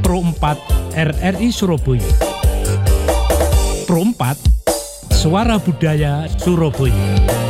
Pro 4 RRI Surabaya. Pro 4, Suara Budaya Surabaya.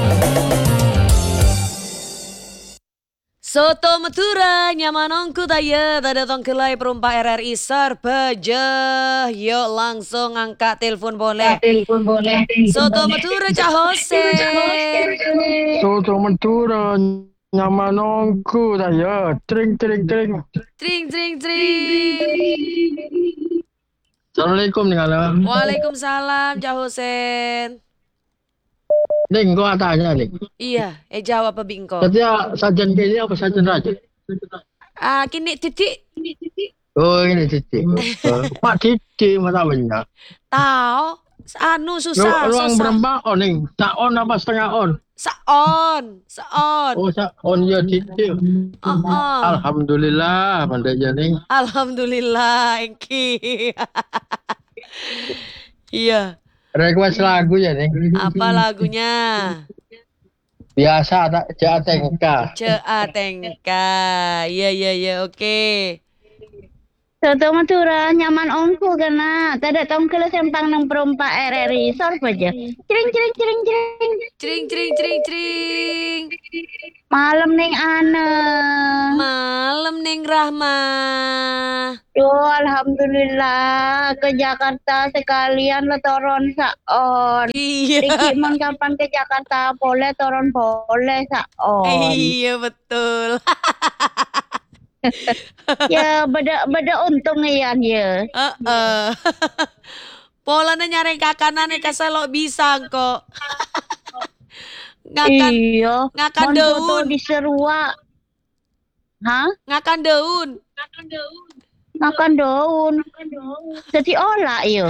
Soto Madura nyamanongku taya tada tongkelai perumpa RRI Sarbaja. Yuk langsung angkat telepon boleh. Soto Madura Cak Hosen. Soto Madura nyamanongku taya tring tring tring. Tring tring tring. Assalamualaikum nih kalau. Waalaikumsalam Cak Hosen. Ning gua tanya nih. Iya, jawab apa bingko? Tadi sajian kini apa sajian raja? Kini titik. Oh ini titik. Pak titik mana benar? Tahu, susah. Ruang berapa on nih? Tak on apa setengah on? Seon. Oh on ya titik. Alhamdulillah pandainya nih. Alhamdulillah, Engki. Iya. Request lagu ya nih. Apa lagunya? Biasa tak Jatengka. Iya, oke. Soto Madura nyaman ongku karena tidak tongkel sempang nang perumpa RRI Sarbaja. Cering. Cring. Malam neng Ana. Malam Neng Rahma. Yo alhamdulillah ke Jakarta sekalian lo toron saon. Iya. Riki mon kapan ke Jakarta boleh toron boleh saon. Iya betul. Ya beda untung ian ya. Polanya nyari kakanan kaselok bisa kok. Iya. Ngakan Mon daun. soto di Serua. Hah? Ngakan daun. Makan daun. Jadi olah yo.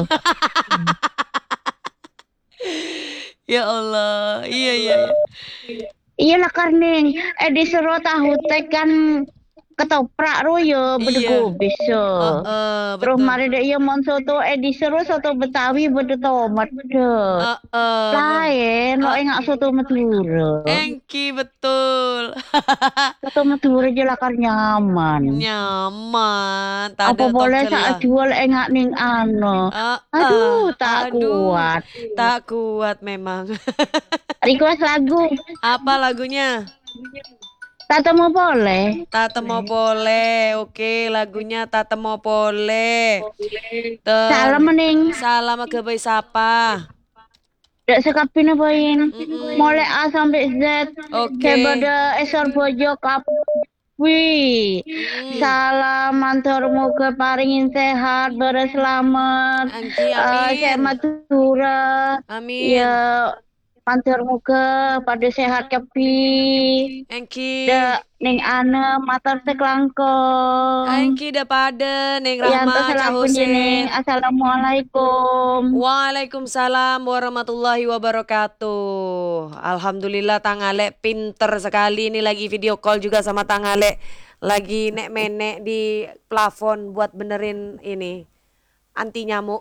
Ya Allah. Iya. Iyalah karning di Serua tahu tek kan ketoprak royo bedego bisa. Terus betul. mari dek iya mon soto di Serua soto Betawi bede tomat de. Lain lo engak soto Madura. Engki betul. Soto Madura jelakar nyaman. Nyaman. Apa boleh saat jual engak ning ano. Aduh tak kuat. Tak kuat memang. Request lagu. Apa lagunya? Tata mau boleh. Tata mau boleh. Oke, lagunya Tata mau boleh. Salam mending. Salam ke bayi sapa. Dek sekapin apain. Mulai A sampai Z. Oke. Sebada esor bojo kapwi. Salam mantor moga paringin sehat berselamat. Angki, amin. Saya Madura. Amin. Ya mantor moga pada sehat kepi. Angki. Da ning ana matar seklangkong. Angki da pada Neng Rahma Cak Hosen. Assalamualaikum. Waalaikumsalam warahmatullahi wabarakatuh. Alhamdulillah Tangalek pinter sekali. Ini lagi video call juga sama Tangalek. Lagi nek-menek di plafon buat benerin ini anti nyamuk.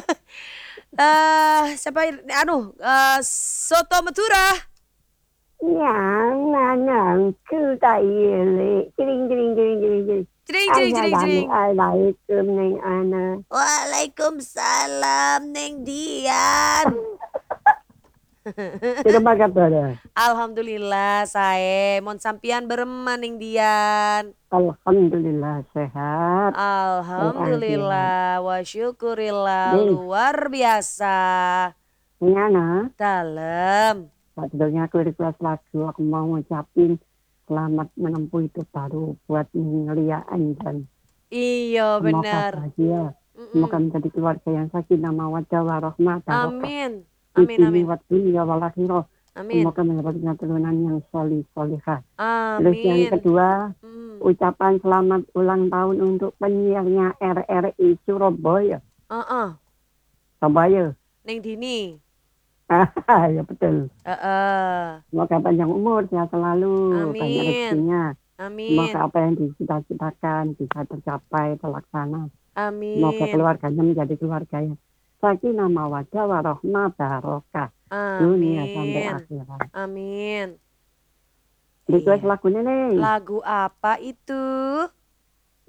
Soto Madura. Nyananangku tayele. Cering. Assalamualaikum Neng Ana. Waalaikumsalam Neng Dian. Terima kasih. Alhamdulillah saya mon sampian beremah Neng Dian. Alhamdulillah sehat. Alhamdulillah wa syukurillah luar biasa. Nyana. Dalam. Sebetulnya aku request lagu, aku mau ngucapin selamat menempuh hidup baru buat Lia Anjan. Iya benar. Semoga bahagia. Semoga menjadi keluarga yang sakinah mawaddah warahmah. Amin. Semoga mendapatkan keturunan yang solihah. Amin. Terus yang kedua, ucapan selamat ulang tahun untuk penyiarnya RRI Surabaya. Surabaya. Neng Dini. Ya betul. Semoga panjang umur, sehat selalu, banyak rezekinya. Amin. Semoga apa yang dicita-citakan bisa tercapai, terlaksana. Amin. Semoga keluarganya menjadi keluarga yang sakinah mawaddah warahmah barokah. Dunia sampai akhirat. Amin. Request lagunya nih. Lagu apa itu?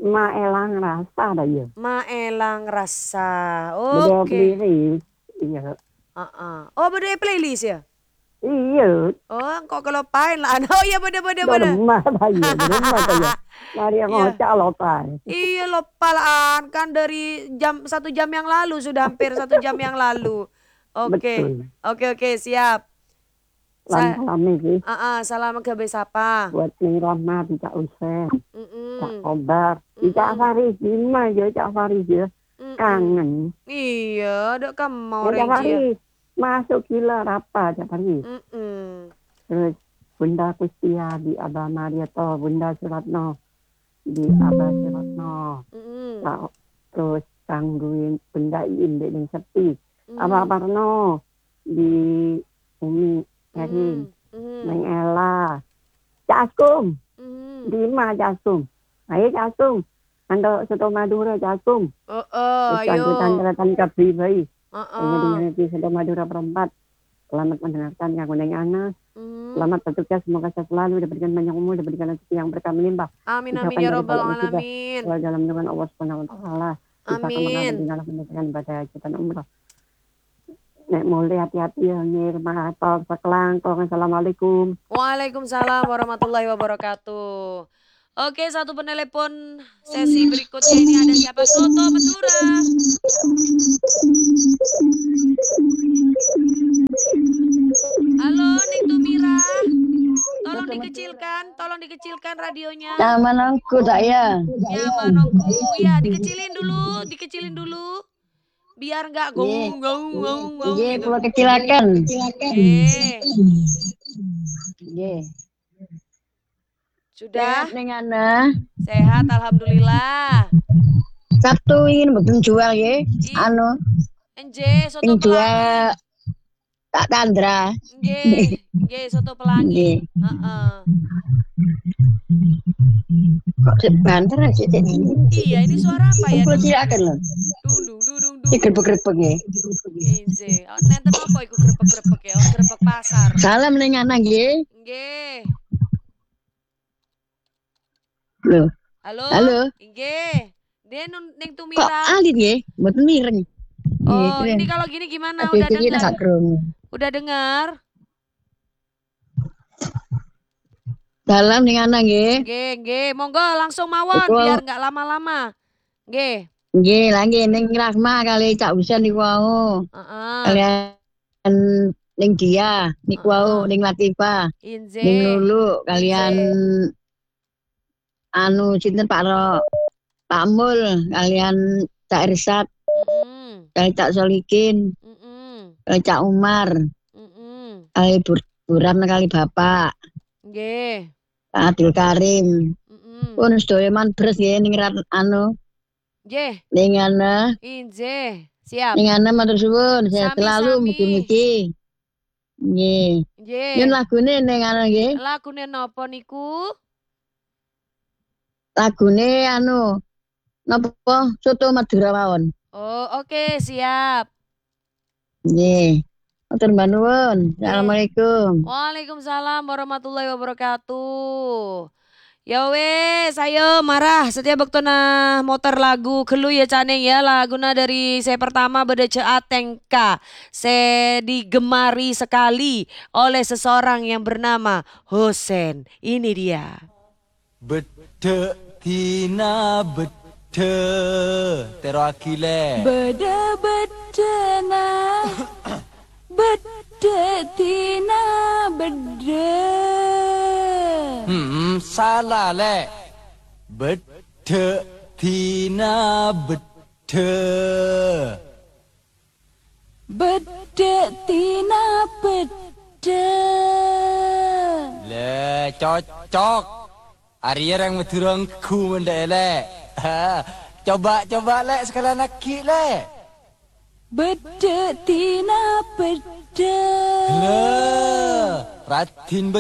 Ma elang rasa dah ya. Maelang Rasa. Beda Oke. playlist. Iya. Oh, beda playlist ya? Iya. Oh, kok kelupain lah. Oh iya, beda. Dah lemah dah ya. Lemah dah ya. Mari yang Iya. ngocak lopai. Iya, lupa lah. Kan dari 1 jam yang lalu, sudah hampir 1 jam yang lalu. Oke. Betul. Oke, siap. Salam sih. Salam ke Besapa. Buat Ning Rahmat, Cak Usen, Cak Mm-mm. Kobar. Cak Faris, gimana ya Cak Faris ya? Kangen. Iya, dek kamu mau Cak Renji ya. Faris, masuk gila apa Cak Faris? Terus Bunda Kustia di Abah Mariato, Bunda Suratno di Abah Suratno. Terus tangguin Bunda Iin di Sepi. Abah Parno di Umi Erin. Neng Ella. Cak Askum. Di mana Cak Askum? Ayo Cak Askum. Ando soto Madura Cak Askum. Ayo. Tanda-tanda kabri bayi. Ini di soto Madura perempat. Selamat mendengarkan yang Neng Ana. Selamat bertugas, semoga sehat selalu, diberikan banyak umur, diberikan rezeki yang berkah melimpah. Amin Ucapan ya dari robbal Bapak Ibu alamin. Selalu dalam lindungan Allah Subhanahu wa taala. Amin. Dalam menunaikan ibadah hajatan umrah. Nek mulai hati-hati ya ngirma atau sekelangkong. Assalamualaikum. Waalaikumsalam warahmatullahi wabarakatuh. Oke, satu penelepon sesi berikutnya ini ada siapa? Soto Madura. Halo, Ning Tumira. Tolong dikecilkan radionya. Nyaman aku tak ya? Nyaman aku. Iya, dikecilin dulu. Biar nggak gong Ye, gitu. kalau kecilakan. Ye. Sudah Dengan sehat, alhamdulillah. Sabtu ingin jual ye. Anu, Enje soto pelangi. jual tak tandra. Nggih, soto pelangi. Kok banter aja ini? Iya, ini suara apa ya? Kalau silakan loh. Dung. Grebek-grebek ya. Enje. Nenten apa iku grebek-grebek ya? Grebek pasar. Salam ning anak nggih. Nggih. Loh. Halo. Nggih. Dia ning Kok Tumira. alit nggih? Mboten mireng. Oh, ini kalau gini gimana? Udah dengar? Udah dengar? Salam ning anak nggih. Nggih. Monggo langsung mawon biar nggak lama-lama. Nggih. Nggih, lagi ning Rahma kali Cak Husen niku wau. Kalian ning dia niku wau ning Latifah. Ning Lulu kalian anu sinten Pak Mul kalian Cak Irsat. Kali Cak Solikin. Kali Cak Umar. Kali Buram kali Bapak. Nggih. Pak Abdul Karim. Pun sedaya man bres nggih ning anu. Nggih. Ning ana. Inje. Siap. Ning ana matur suwun, sehat selalu mugi-mugi. Nggih. Nggih. Yen lagune ning ana nggih. Lagune napa niku? Lagune anu napa soto Madura mawon. Oh, oke, siap. Nggih. Matur nuwun. Assalamualaikum. Waalaikumsalam warahmatullahi wabarakatuh. Ya wes, ayo marah setiap bektona motor lagu kelu ya caneng ya laguna dari saya pertama Bedece Atengka. Saya digemari sekali oleh seseorang yang bernama Husen. Ini dia. Bede tina bede tero akile. Bede na bede tina bede. Salah le. Bede tina bede. Bede tina bede. Le cocok. Arya yang Madurangku mendele. Coba le sekalian lagi le. Bede tina bede. Le, Ratin